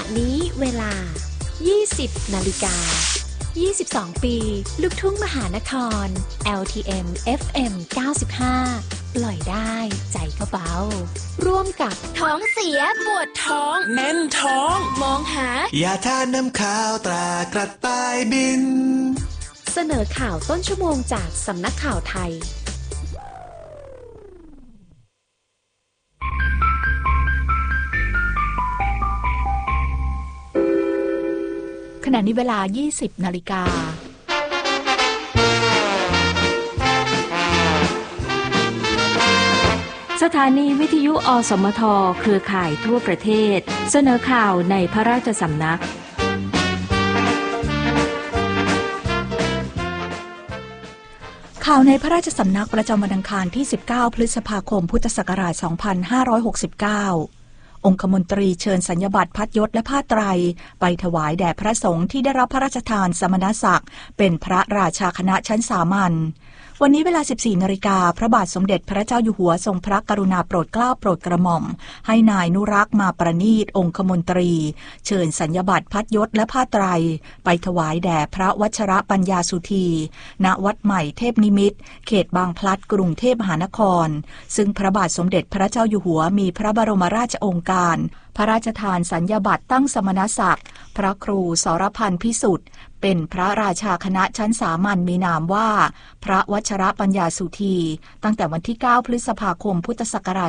นี้เวลา 20 นาฬิกา 22 ปีลูกทุ่งมหานคร LTM FM 95 ปล่อยได้ใจก็เบาร่วมกับท้องเสียปวดท้องแน่นท้องมองหายาทาน้ำข้าวตรากระต่ายบินเสนอข่าวต้นชั่วโมงจากสำนักข่าวไทยขณะนี้เวลา 20 นาฬิกาสถานีวิทยุอสมทเครือข่ายทั่วประเทศเสนอข่าวในพระราชสำนักข่าวในพระราชสำนักประจำวันอังคารที่ 19 พฤษภาคม พุทธศักราช 2569 องคมนตรีเชิญสัญญบัตรพัดยศและผ้าไตรไปถวายแด่พระสงฆ์ที่ได้รับพระราชทานสมณศักดิ์เป็นพระราชาคณะชั้นสามัญวันนี้เวลา 14 นาฬิกาพระบาทสมเด็จพระเจ้าอยู่หัวทรงพระกรุณาโปรดเกล้าโปรดกระหม่อมให้นายนุรักษ์มาประณีตองคมนตรีเชิญสัญญบัตรพัดยศและผ้าไตรไปถวายแด่พระวชรปัญญาสุธีณวัดใหม่เทพนิมิตรเขตบางพลัดกรุงเทพมหานครซึ่งพระบาทสมเด็จพระเจ้าอยู่หัวมีพระบรมราชโองการพระราชทานสัญญบัตรตั้งสมณศักดิ์พระครูสรพันธ์พิสุทธิ์เป็นพระราชาคณะชั้นสามัญมีนามว่าพระวชรปัญญาสุธีตั้งแต่วันที่ 9 พฤษภาคม พุทธศักราช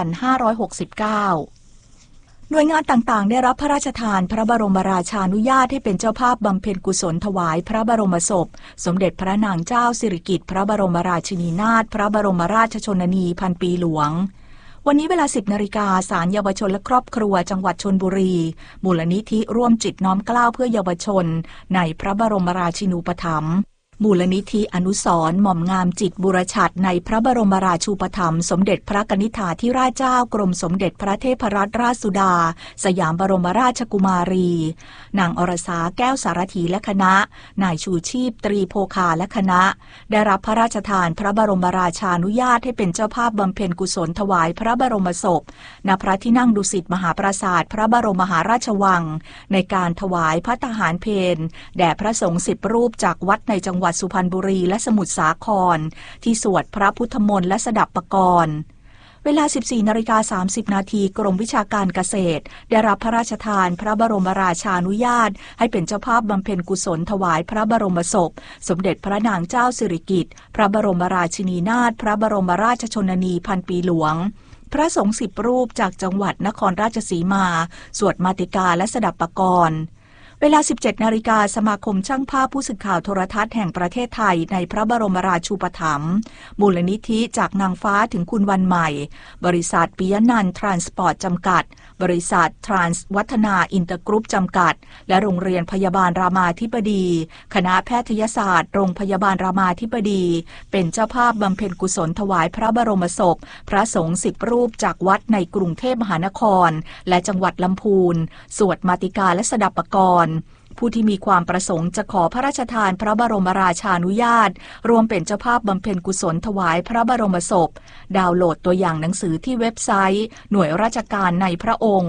2569 หน่วยงานต่างๆได้รับพระราชทานพระบรมราชานุญาตให้เป็นเจ้าภาพบำเพ็ญกุศลถวายพระบรมศพสมเด็จพระนางเจ้าสิริกิติ์พระบรมราชินีนาถพระบรมราชชนนีพันปีหลวงวันนี้เวลา 10 นาฬิกาศาลเยาวชนและครอบครัวจังหวัดชลบุรีมูลนิธิร่วมจิตน้อมเกล้าเพื่อเยาวชนในพระบรมราชินูปถัมภ์มูลนิธิอนุสรณ์หม่อมงามจิตบุรชัดในพระบรมราชูปถัมภ์สมเด็จพระกนิษฐาธิราชเจ้ากรมสมเด็จพระเทพรัตนราชสุดาสยามบรมราชกุมารีนางอรสาแก้วสารถีและคณะนายชูชีพตรีโภคาและคณะได้รับพระราชทานพระบรมราชานุญาตให้เป็นเจ้าภาพบำเพ็ญกุศลถวายพระบรมศพณพระที่นั่งดุสิตมหาปราสาทพระบรมมหาราชวังในการถวายภัตตาหารเพลแด่พระสงฆ์10 รูปจากวัดในจังหวัดสุพรรณบุรีและสมุทรสาครที่สวดพระพุทธมนต์และสดับปกรณ์เวลา 14:30 นาทีกรมวิชาการเกษตรได้รับพระราชทานพระบรมราชานุญาตให้เป็นเจ้าภาพบำเพ็ญกุศลถวายพระบรมศพสมเด็จพระนางเจ้าสิริกิติ์พระบรมราชินีนาถพระบรมราชชนนีพันปีหลวงพระสงฆ์10 รูปจากจังหวัดนครราชสีมาสวดมาติกาและสดับปกรณ์เวลา 17 นาฬิกาสมาคมช่างภาพผู้สื่อข่าวโทรทัศน์แห่งประเทศไทยในพระบรมราชูปถัมภ์มูลนิธิจากนางฟ้าถึงคุณวันใหม่บริษัทปิยนันท์ทรานสปอร์ตจำกัดบริษัททรานส์วัฒนาอินเตอร์กรุ๊ปจำกัดและโรงเรียนพยาบาลรามาธิบดีคณะแพทยศาสตร์โรงพยาบาลรามาธิบดีเป็นเจ้าภาพบำเพ็ญกุศลถวายพระบรมศพพระสงฆ์10 รูปจากวัดในกรุงเทพมหานครและจังหวัดลำพูนสวดมาติกาและสดับปกรณ์ผู้ที่มีความประสงค์จะขอพระราชทานพระบรมราชานุญาตรวมเป็นเจ้าภาพบำเพ็ญกุศลถวายพระบรมศพดาวน์โหลดตัวอย่างหนังสือที่เว็บไซต์หน่วยราชการในพระองค์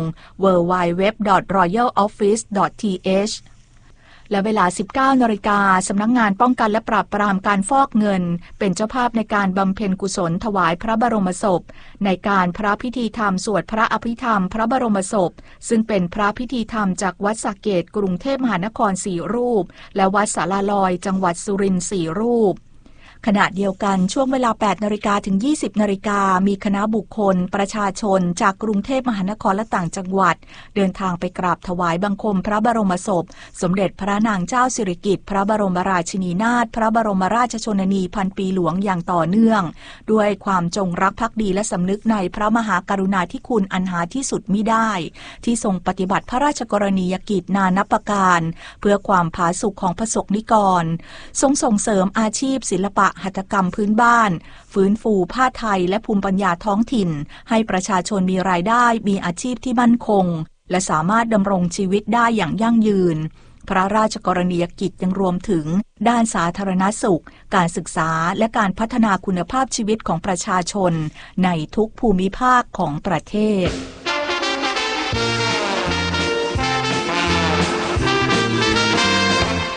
www.royaloffice.th และเวลา 19 นาฬิกาสำนักงานป้องกันและปราบปรามการฟอกเงินเป็นเจ้าภาพในการบำเพ็ญกุศลถวายพระบรมศพในการพระพิธีธรรมสวดพระอภิธรรมพระบรมศพซึ่งเป็นพระพิธีธรรมจากวัดสระเกษกรุงเทพมหานคร4 รูปและวัดสาราลอยจังหวัดสุรินทร์4 รูปขณะเดียวกันช่วงเวลา 8 นาฬิกาถึง 20 นาฬิกามีคณะบุคคลประชาชนจากกรุงเทพมหานครและต่างจังหวัดเดินทางไปกราบถวายบังคมพระบรมศพสมเด็จพระนางเจ้าสิริกิติ์พระบรมราชินีนาถพระบรมราชชนนีพันปีหลวงอย่างต่อเนื่องด้วยความจงรักภักดีและสำนึกในพระมหากรุณาธิคุณอันหาที่สุดมิได้ที่ทรงปฏิบัติพระราชกรณียกิจนานับประการเพื่อความผาสุกของประสบนิกรทรงส่งเสริมอาชีพศิลปะหัตถกรรมพื้นบ้านฟื้นฟูผ้าไทยและภูมิปัญญาท้องถิ่นให้ประชาชนมีรายได้มีอาชีพที่มั่นคงและสามารถดำรงชีวิตได้อย่างยั่งยืนพระราชกรณียกิจยังรวมถึงด้านสาธารณสุขการศึกษาและการพัฒนาคุณภาพชีวิตของประชาชนในทุกภูมิภาคของประเทศ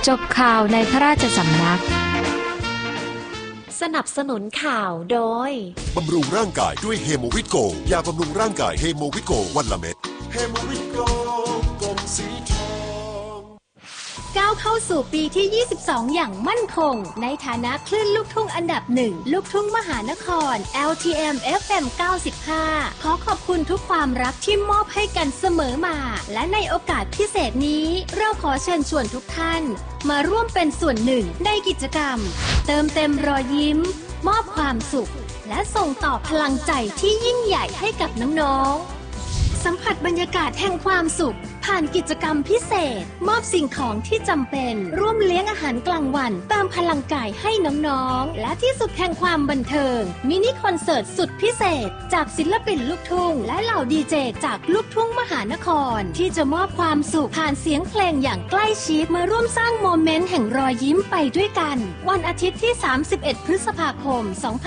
จบข่าวในพระราชสำนักสนับสนุนข่าวโดยบำรุงร่างกายด้วยเฮโมวิตโกยาบำรุงร่างกายเฮโมวิตโกวันละเม็ดเฮโมวิตโกกลมสีทองก้าวเข้าสู่ปีที่ 22 อย่างมั่นคงในฐานะคลื่นลูกทุ่งอันดับหนึ่งลูกทุ่งมหานคร LTM FM 95 ขอขอบคุณทุกความรักที่มอบให้กันเสมอมาและในโอกาสพิเศษนี้เราขอเชิญชวนทุกท่านมาร่วมเป็นส่วนหนึ่งในกิจกรรมเติมเต็มรอยยิ้มมอบความสุขและส่งต่อพลังใจที่ยิ่งใหญ่ให้กับน้องๆสัมผัสบรรยากาศแห่งความสุขผ่านกิจกรรมพิเศษมอบสิ่งของที่จำเป็นร่วมเลี้ยงอาหารกลางวันเติมพลังกายให้น้องๆและที่สุดแห่งความบันเทิงมินิคอนเสิร์ตสุดพิเศษจากศิลปินลูกทุ่งและเหล่าดีเจจากลูกทุ่งมหานครที่จะมอบความสุขผ่านเสียงเพลงอย่างใกล้ชิดมาร่วมสร้างโมเมนต์แห่งรอยยิ้มไปด้วยกันวันอาทิตย์ที่ 31 พฤษภาคม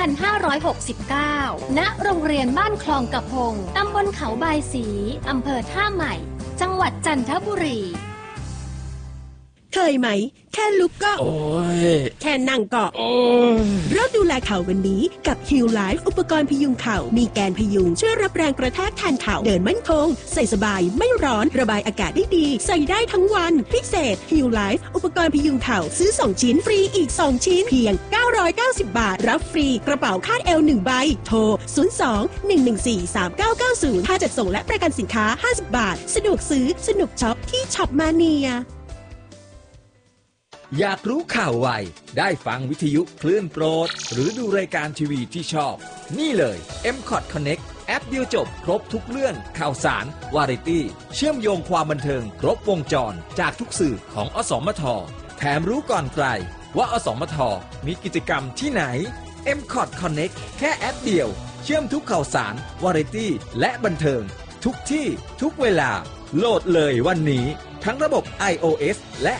2569 ณ โรงเรียนบ้านคลองกระพงตำบลเขาบายศรีอำเภอท่าใหม่จังหวัดจันทบุรีเคยไหมแค่ลุกก็โอ้ยแค่นั่งก็โอ้ยเริ่มดูแลเข่าวันนี้กับ Heal Life อุปกรณ์พยุงเข่ามีแกนพยุงช่วยรับแรงกระแทกแทนเข่าเดินมั่นคงใส่สบายไม่ร้อนระบายอากาศได้ดีใส่ได้ทั้งวันพิเศษ Heal Life อุปกรณ์พยุงเข่าซื้อ2ชิ้นฟรีอีก2ชิ้นเพียง990 บาทรับฟรีกระเป๋าคาดเอว1ใบโทร02-114-3990ค่าจัดส่งและประกันสินค้า50 บาทสะดวกซื้อสนุกช็อปที่ช็อปมาเนียอยากรู้ข่าวไวได้ฟังวิทยุคลื่นโปรดหรือดูรายการทีวีที่ชอบนี่เลย M-Cot Connect แอปเดียวจบครบทุกเรื่องข่าวสารวาไรตี้เชื่อมโยงความบันเทิงครบวงจรจากทุกสื่อของอสมทแถมรู้ก่อนใครว่าอสมทมีกิจกรรมที่ไหน M-Cot Connect แค่แอปเดียวเชื่อมทุกข่าวสารวาไรตี้และบันเทิงทุกที่ทุกเวลาโหลดเลยวันนี้ทั้งระบบ iOS และ